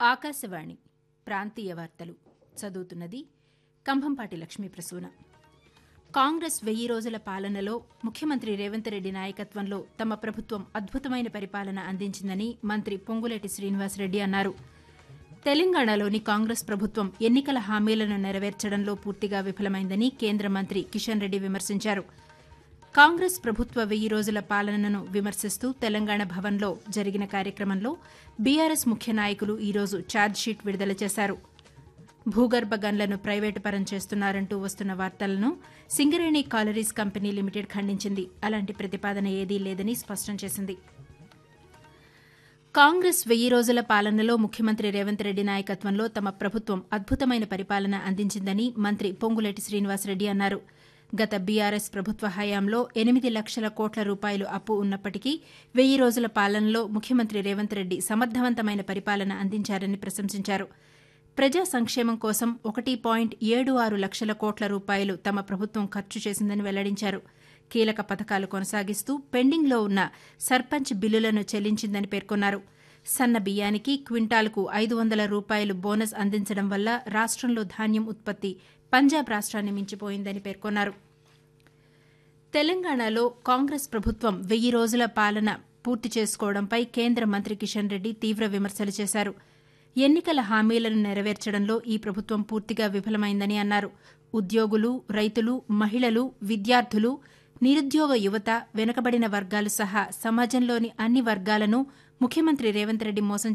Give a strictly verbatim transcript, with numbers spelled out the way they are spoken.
ఆకాశవాణి ప్రాంతీయ వార్తలు చదువుతున్నది కంభంపాటి లక్ష్మీ ప్రసూన. కాంగ్రెస్ వెయ్యి రోజుల పాలనలో ముఖ్యమంత్రి రేవంత్ రెడ్డి నాయకత్వంలో తమ ప్రభుత్వం అద్భుతమైన పరిపాలన అందించిందని మంత్రి పొంగులేటి శ్రీనివాసరెడ్డి అన్నారు. తెలంగాణలోని కాంగ్రెస్ ప్రభుత్వం ఎన్నికల హామీలను నెరవేర్చడంలో పూర్తిగా విఫలమైందని కేంద్ర మంత్రి కిషన్ రెడ్డి విమర్శించారు. కాంగ్రెస్ ప్రభుత్వ వెయ్యి రోజుల పాలనను విమర్శిస్తూ తెలంగాణ భవన్లో జరిగిన కార్యక్రమంలో బీఆర్ఎస్ ముఖ్య నాయకులు ఈరోజు ఛార్జ్షీట్ విడుదల చేశారు. భూగర్భ గన్లను ప్రైవేటు పరం చేస్తున్నారంటూ వస్తున్న వార్తలను సింగరేణి కాలరీస్ కంపెనీ లిమిటెడ్ ఖండించింది. అలాంటి ప్రతిపాదన ఏదీ లేదని స్పష్టం చేసింది. కాంగ్రెస్ వెయ్యి రోజుల పాలనలో ముఖ్యమంత్రి రేవంత్ రెడ్డి నాయకత్వంలో తమ ప్రభుత్వం అద్భుతమైన పరిపాలన అందించిందని మంత్రి పొంగులేటి శ్రీనివాసరెడ్డి అన్నారు. గత బీఆర్ఎస్ ప్రభుత్వ హయాంలో ఎనిమిది లక్షల కోట్ల రూపాయలు అప్పు ఉన్నప్పటికీ వెయ్యి రోజుల పాలనలో ముఖ్యమంత్రి రేవంత్ రెడ్డి సమర్థవంతమైన పరిపాలన అందించారని ప్రశంసించారు. ప్రజా సంక్షేమం కోసం ఒకటి పాయింట్ ఏడు ఆరు లక్షల కోట్ల రూపాయలు తమ ప్రభుత్వం ఖర్చు చేసిందని వెల్లడించారు. కీలక పథకాలు కొనసాగిస్తూ పెండింగ్లో ఉన్న సర్పంచ్ బిల్లులను చెల్లించిందని పేర్కొన్నారు. సన్న బియ్యానికి క్వింటాల్కు ఐదు వందల రూపాయలు బోనస్ అందించడం వల్ల రాష్టంలో ధాన్యం ఉత్పత్తి పంజాబ్ రాష్ట్రాన్ని మించిపోయిందని పేర్కొన్నారు. తెలంగాణలో కాంగ్రెస్ ప్రభుత్వం వెయ్యి రోజుల పాలన పూర్తి చేసుకోవడంపై కేంద్ర మంత్రి కిషన్ రెడ్డి తీవ్ర విమర్శలు చేశారు. ఎన్నికల హామీలను నెరవేర్చడంలో ఈ ప్రభుత్వం పూర్తిగా విఫలమైందని అన్నారు. ఉద్యోగులు, రైతులు, మహిళలు, విద్యార్థులు, నిరుద్యోగ యువత, వెనుకబడిన వర్గాలు సహా సమాజంలోని అన్ని వర్గాలను ముఖ్యమంత్రి రేవంత్ రెడ్డి మోసం